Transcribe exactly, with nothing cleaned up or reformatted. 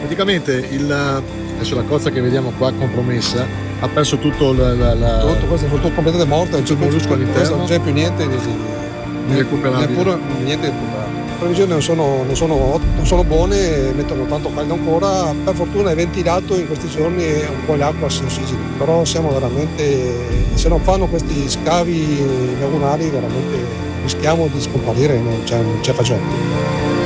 praticamente il, adesso la cozza che vediamo qua compromessa ha perso tutto la, la, la... tutto, questo è tutto completamente morto, tutto il mollusco all'interno, non c'è più niente di, di recuperabile, neppure niente di recuperabile. Le previsioni non sono, non, sono, non sono buone, mettono tanto caldo ancora, per fortuna è ventilato in questi giorni un po' l'acqua si ossigena, però siamo veramente, se non fanno questi scavi lagunari veramente rischiamo di scomparire, non ce la facciamo.